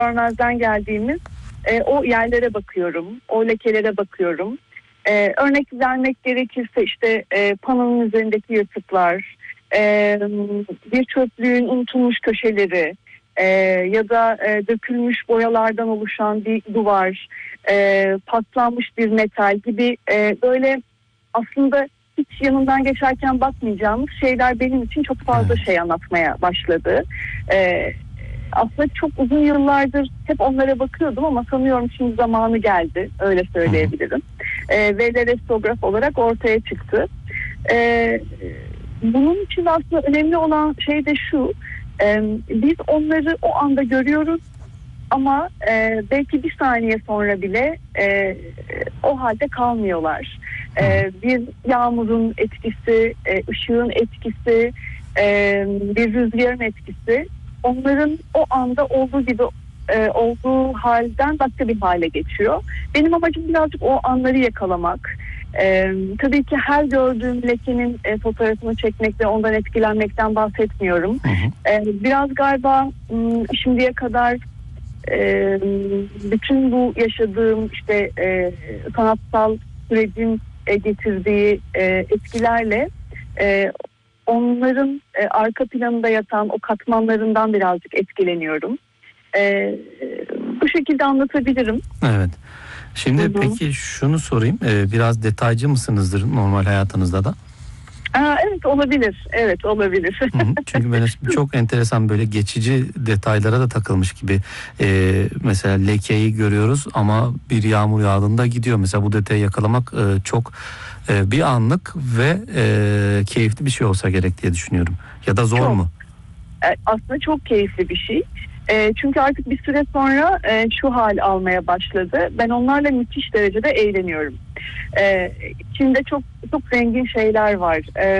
görmezden geldiğimiz o yerlere bakıyorum, o lekelere bakıyorum. Örnek vermek gerekirse işte panonun üzerindeki yırtıklar, bir çöplüğün unutulmuş köşeleri ya da dökülmüş boyalardan oluşan bir duvar, paslanmış bir metal gibi böyle aslında hiç yanından geçerken bakmayacağımız şeyler benim için çok fazla şey anlatmaya başladı. Aslında çok uzun yıllardır hep onlara bakıyordum ama sanıyorum şimdi zamanı geldi, öyle söyleyebilirim. Ve restorograf olarak ortaya çıktı. Bunun için aslında önemli olan şey de şu, biz onları o anda görüyoruz ama belki bir saniye sonra bile o halde kalmıyorlar. Bir yağmurun etkisi, ışığın etkisi, bir rüzgarın etkisi onların o anda olduğu gibi olduğu halden başka bir hale geçiyor. Benim amacım birazcık o anları yakalamak. Tabii ki her gördüğüm lekenin fotoğrafını çekmek ve ondan etkilenmekten bahsetmiyorum. Biraz galiba şimdiye kadar bütün bu yaşadığım işte sanatsal sürecin getirdiği etkilerle onların arka planında yatan o katmanlarından birazcık etkileniyorum. Bu şekilde anlatabilirim. Evet. Şimdi peki şunu sorayım. Biraz detaycı mısınızdır normal hayatınızda da? Evet olabilir. Evet olabilir. Çünkü böyle çok enteresan böyle geçici detaylara da takılmış gibi. Mesela lekeyi görüyoruz ama bir yağmur yağdığında gidiyor. Mesela bu detayı yakalamak çok bir anlık ve keyifli bir şey olsa gerek diye düşünüyorum. Ya da zor mu? Aslında çok keyifli bir şey. Çünkü artık bir süre sonra şu hal almaya başladı. Ben onlarla müthiş derecede eğleniyorum. İçinde çok çok zengin şeyler var.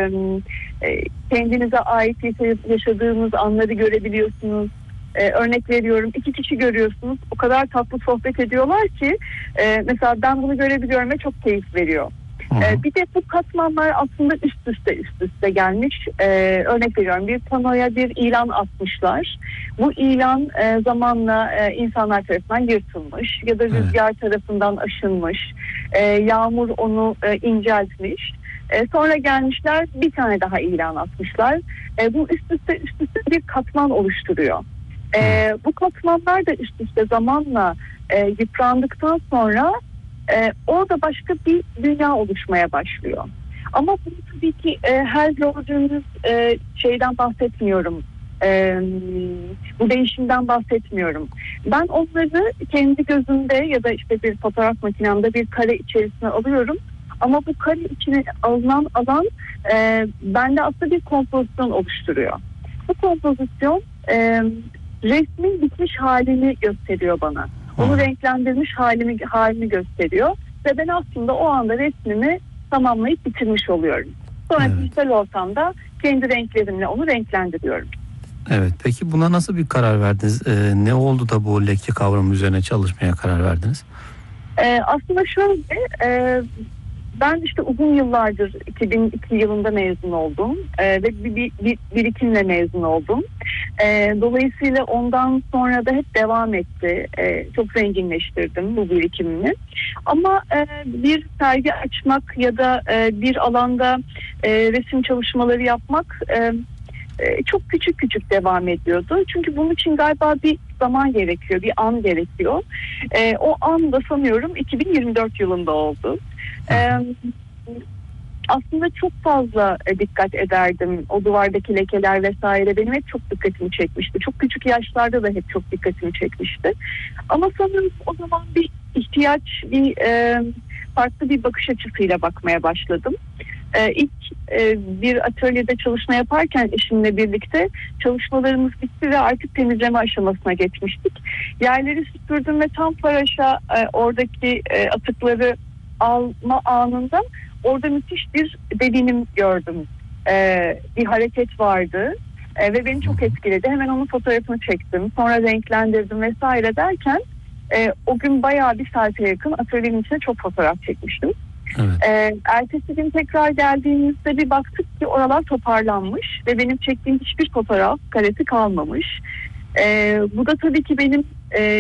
Kendinize ait yaşadığınız anları görebiliyorsunuz. Örnek veriyorum, 2 kişi görüyorsunuz. O kadar tatlı sohbet ediyorlar ki mesela ben bunu görebiliyorum ve çok keyif veriyor. Bir de bu katmanlar aslında üst üste gelmiş. Örnek veriyorum, bir panoya bir ilan atmışlar. Bu ilan zamanla insanlar tarafından yırtılmış ya da rüzgar tarafından aşınmış. Yağmur onu inceltmiş. Sonra gelmişler bir tane daha ilan atmışlar. Bu üst üste bir katman oluşturuyor. Bu katmanlar da üst üste zamanla yıprandıktan sonra orada başka bir dünya oluşmaya başlıyor. Ama bunu tabii ki her gördüğümüz şeyden bahsetmiyorum. Bu değişimden bahsetmiyorum. Ben onları kendi gözümde ya da işte bir fotoğraf makinemde bir kare içerisine alıyorum. Ama bu kare içine alınan alan bende aslında bir kompozisyon oluşturuyor. Bu kompozisyon resmin bitmiş halini gösteriyor bana. Onu renklendirmiş halini gösteriyor. Ve ben aslında o anda resmimi tamamlayıp bitirmiş oluyorum. Sonra dijital ortamda kendi renklerimle onu renklendiriyorum. Evet. Peki buna nasıl bir karar verdiniz? Ne oldu da bu leke kavramı üzerine çalışmaya karar verdiniz? Aslında şöyle, ben işte uzun yıllardır 2002 yılında mezun oldum ve bir birikimle mezun oldum. Dolayısıyla ondan sonra da hep devam etti. Çok zenginleştirdim bu birikimimi. Ama bir sergi açmak ya da bir alanda resim çalışmaları yapmak çok küçük devam ediyordu. Çünkü bunun için galiba bir zaman gerekiyor, bir an gerekiyor. O an da sanıyorum 2024 yılında oldu. Aslında çok fazla dikkat ederdim. O duvardaki lekeler vesaire benim hep çok dikkatimi çekmişti. Çok küçük yaşlarda da hep çok dikkatimi çekmişti. Ama sanırım o zaman bir ihtiyaç, bir farklı bir bakış açısıyla bakmaya başladım. İlk bir atölyede çalışma yaparken eşimle birlikte çalışmalarımız bitti ve artık temizleme aşamasına geçmiştik. Yerleri süpürdüm ve tam paraşa oradaki atıkları alma anında orada müthiş bir devinim gördüm. Bir hareket vardı ve beni çok etkiledi. Hemen onun fotoğrafını çektim. Sonra renklendirdim vesaire derken o gün bayağı bir saate yakın atölyenin içine çok fotoğraf çekmiştim. Evet. Ertesi gün tekrar geldiğimizde bir baktık ki oralar toparlanmış ve benim çektiğim hiçbir fotoğraf karesi kalmamış. Bu da tabii ki benim